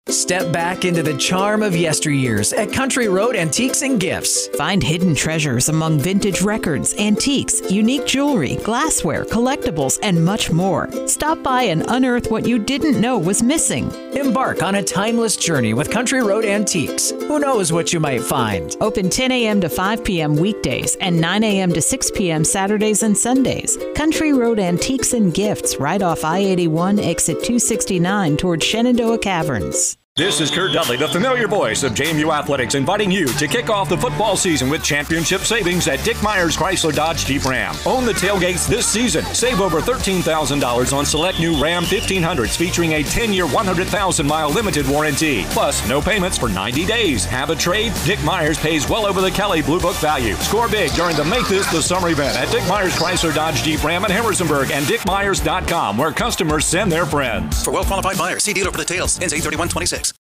Step back into the charm of yesteryears at Country Road Antiques and Gifts. Find hidden treasures among vintage records, antiques, unique jewelry, glassware, collectibles, and much more. Stop by and unearth what you didn't know was missing. Embark on a timeless journey with Country Road Antiques. Who knows what you might find? Open 10 a.m. to 5 p.m. weekdays and 9 a.m. to 6 p.m. Saturdays and Sundays. Country Road Antiques and Gifts, right off I-81, exit 269 toward Shenandoah Caverns. This is Kurt Dudley, the familiar voice of JMU Athletics, inviting you to kick off the football season with championship savings at Dick Myers Chrysler Dodge Jeep Ram. Own the tailgates this season. Save over $13,000 on select new Ram 1500s featuring a 10-year, 100,000-mile limited warranty. Plus, no payments for 90 days. Have a trade? Dick Myers pays well over the Kelly Blue Book value. Score big during the Make This the Summer event at Dick Myers Chrysler Dodge Jeep Ram in Harrisonburg and dickmyers.com, where customers send their friends. For well-qualified buyers, see dealer for details. Ends 8/31/26.